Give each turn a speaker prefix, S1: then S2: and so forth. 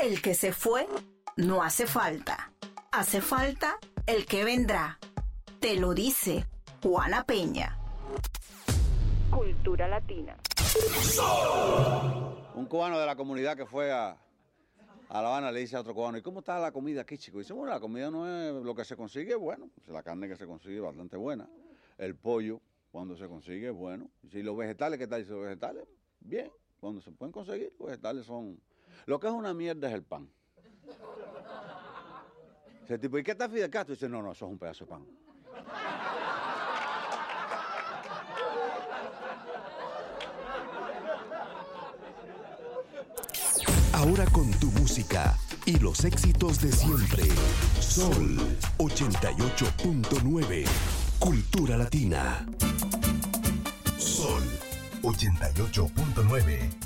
S1: El que se fue no hace falta. Hace falta el que vendrá. Te lo dice Juana Peña. Cultura Latina.
S2: Un cubano de la comunidad que fue a La Habana le dice a otro cubano: ¿y cómo está la comida aquí, chico? Y dice: bueno, la comida no es lo que se consigue, bueno, la carne que se consigue es bastante buena. El pollo, cuando se consigue, es bueno. Y los vegetales, ¿qué tal? Dice: los vegetales, bien. Cuando se pueden conseguir, los vegetales son... Lo que es una mierda es el pan. Ese tipo: ¿y qué está Fidel Castro? Dice: no, eso es un pedazo de pan.
S3: Ahora con tu música y los éxitos de siempre. Sol 88.9. Cultura Latina. Sol 88.9.